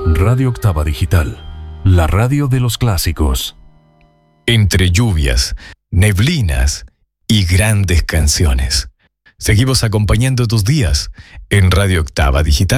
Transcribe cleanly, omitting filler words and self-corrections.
Radio Octava Digital, la radio de los clásicos. Entre lluvias, neblinas y grandes canciones. Seguimos acompañando tus días en Radio Octava Digital.